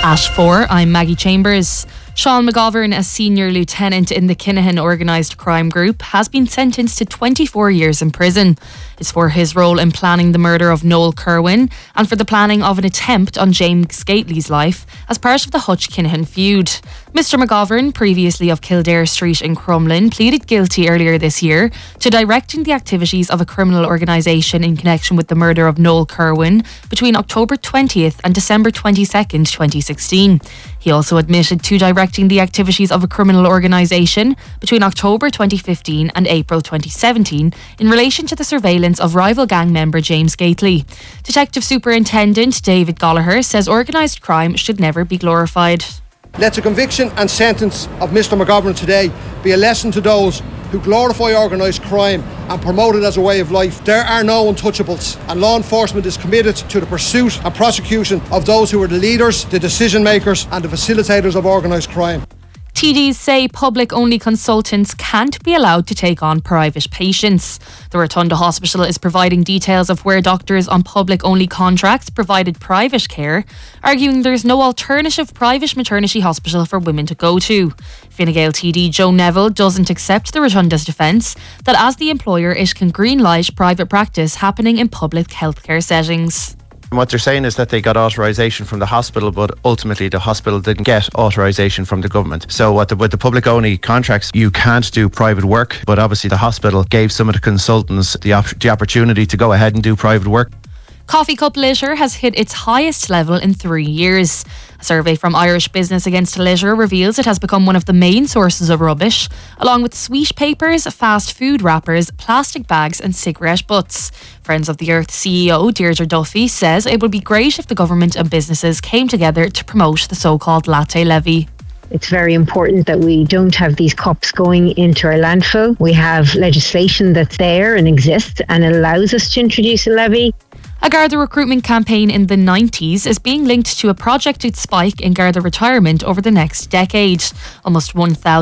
At 4, I'm Maggie Chambers. Sean McGovern, a senior lieutenant in the Kinahan organised crime group, has been sentenced to 24 years in prison. It's for his role in planning the murder of Noel Kerwin and for the planning of an attempt on James Gately's life as part of the Hutch-Kinahan feud. Mr McGovern, previously of Kildare Street in Crumlin, pleaded guilty earlier this year to directing the activities of a criminal organisation in connection with the murder of Noel Kerwin between October 20th and December 22nd, 2016. He also admitted to directing the activities of a criminal organisation between October 2015 and April 2017 in relation to the surveillance of rival gang member James Gately. Detective Superintendent David Gallagher says organised crime should never be glorified. Let the conviction and sentence of Mr McGovern today be a lesson to those who glorify organised crime and promote it as a way of life. There are no untouchables, and law enforcement is committed to the pursuit and prosecution of those who are the leaders, the decision makers and the facilitators of organised crime. TDs say public-only consultants can't be allowed to take on private patients. The Rotunda Hospital is providing details of where doctors on public-only contracts provided private care, arguing there's no alternative private maternity hospital for women to go to. Fine Gael TD Joe Neville doesn't accept the Rotunda's defence that as the employer it can greenlight private practice happening in public healthcare settings. What they're saying is that they got authorisation from the hospital, but ultimately the hospital didn't get authorisation from the government. So with the public-only contracts, you can't do private work, but obviously the hospital gave some of the consultants the opportunity to go ahead and do private work. Coffee cup litter has hit its highest level in 3 years. A survey from Irish Business Against Litter reveals it has become one of the main sources of rubbish, along with sweet papers, fast food wrappers, plastic bags and cigarette butts. Friends of the Earth CEO Deirdre Duffy says it would be great if the government and businesses came together to promote the so-called latte levy. It's very important that we don't have these cups going into our landfill. We have legislation that's there and exists and it allows us to introduce a levy. A Garda recruitment campaign in the 90s is being linked to a projected spike in Garda retirement over the next decade. Almost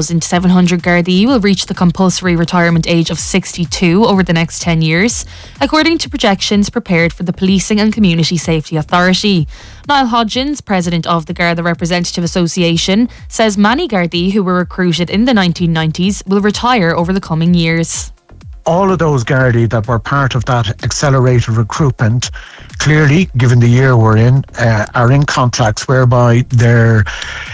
1,700 Gardaí will reach the compulsory retirement age of 62 over the next 10 years, according to projections prepared for the Policing and Community Safety Authority. Niall Hodgins, president of the Garda Representative Association, says many Gardaí who were recruited in the 1990s will retire over the coming years. All of those Gardaí that were part of that accelerated recruitment, clearly, given the year we're in, are in contracts whereby their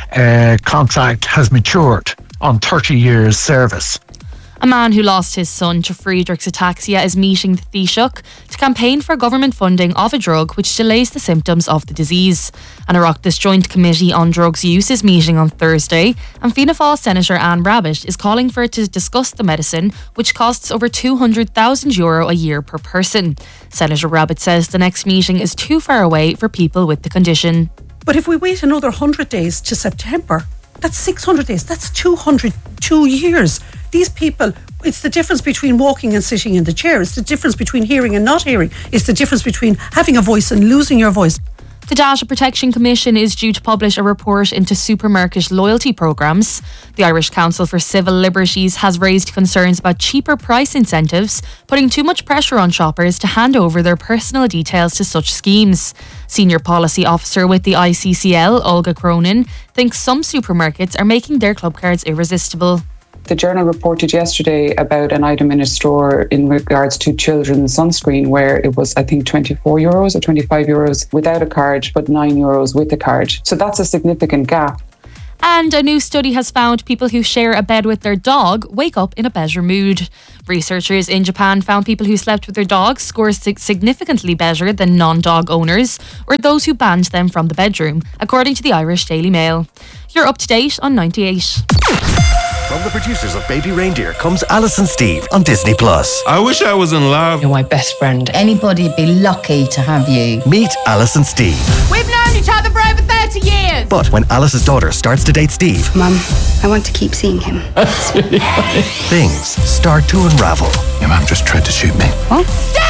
contract has matured on 30 years service. A man who lost his son to Friedreich's ataxia is meeting the Taoiseach to campaign for government funding of a drug which delays the symptoms of the disease. An Oireachtas Joint Committee on Drugs Use is meeting on Thursday, and Fianna Fáil Senator Anne Rabbitte is calling for it to discuss the medicine, which costs over €200,000 a year per person. Senator Rabbitte says the next meeting is too far away for people with the condition. But if we wait another 100 days to September, that's 600 days, that's 202 years. These people, it's the difference between walking and sitting in the chair. It's the difference between hearing and not hearing. It's the difference between having a voice and losing your voice. The Data Protection Commission is due to publish a report into supermarket loyalty programmes. The Irish Council for Civil Liberties has raised concerns about cheaper price incentives, putting too much pressure on shoppers to hand over their personal details to such schemes. Senior Policy Officer with the ICCL, Olga Cronin, thinks some supermarkets are making their club cards irresistible. The Journal reported yesterday about an item in a store in regards to children's sunscreen where it was, I think, €24 or €25 without a card, but €9 with a card. So that's a significant gap. And a new study has found people who share a bed with their dog wake up in a better mood. Researchers in Japan found people who slept with their dogs scored significantly better than non-dog owners or those who banned them from the bedroom, according to the Irish Daily Mail. You're up to date on 98. From the producers of Baby Reindeer comes Alice and Steve on Disney+. I wish I was in love. You're my best friend. Anybody'd be lucky to have you. Meet Alice and Steve. We've known each other for over 30 years. But when Alice's daughter starts to date Steve... Mum, I want to keep seeing him. That's really funny. Things start to unravel. Your mum just tried to shoot me. What?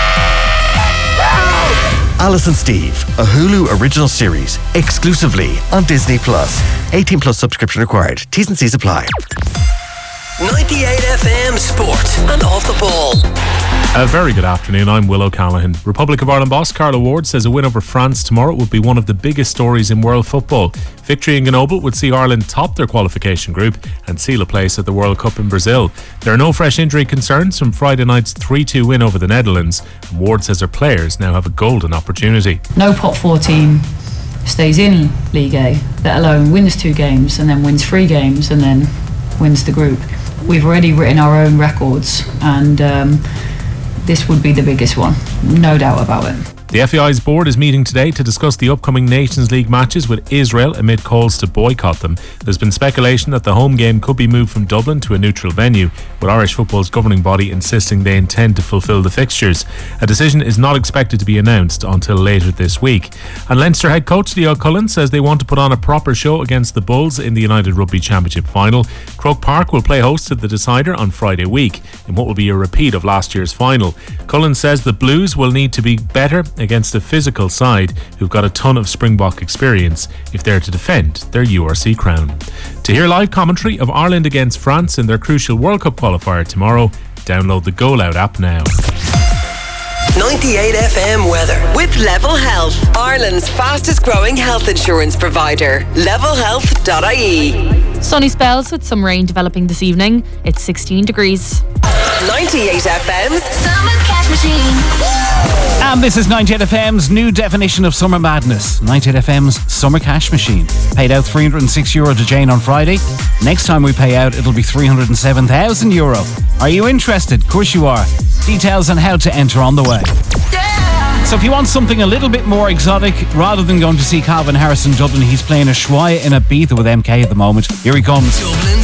Alice and Steve, a Hulu original series, exclusively on Disney+. 18+ subscription required. T's and C's apply. 98 FM Sport and Off the Ball. A very good afternoon, I'm Will O'Callaghan. Republic of Ireland boss Carla Ward says a win over France tomorrow would be one of the biggest stories in world football. Victory in Grenoble would see Ireland top their qualification group and seal a place at the World Cup in Brazil. There are no fresh injury concerns from Friday night's 3-2 win over the Netherlands, and Ward says her players now have a golden opportunity. No pot 4 team stays in League A, let alone wins 2 games and then wins 3 games and then wins the group. We've already written our own records, and this would be the biggest one, no doubt about it. The FAI's board is meeting today to discuss the upcoming Nations League matches with Israel amid calls to boycott them. There's been speculation that the home game could be moved from Dublin to a neutral venue, with Irish football's governing body insisting they intend to fulfil the fixtures. A decision is not expected to be announced until later this week. And Leinster head coach Leo Cullen says they want to put on a proper show against the Bulls in the United Rugby Championship final. Croke Park will play host to the decider on Friday week in what will be a repeat of last year's final. Cullen says the Blues will need to be better against a physical side who've got a ton of Springbok experience if they're to defend their URC crown. To hear live commentary of Ireland against France in their crucial World Cup qualifier tomorrow, download the Go Loud app now. 98 FM weather with Level Health, Ireland's fastest growing health insurance provider. levelhealth.ie. Sunny spells with some rain developing this evening. It's 16 degrees. 98 FM's Summer Cash Machine. And this is 98 FM's new definition of summer madness. 98 FM's Summer Cash Machine. Paid out €306 to Jane on Friday. Next time we pay out, it'll be €307,000. Are you interested? Of course you are. Details on how to enter on the way. So if you want something a little bit more exotic, rather than going to see Calvin Harris in Dublin, he's playing a Shwaya in Ibiza with MK at the moment. Here he comes. Dublin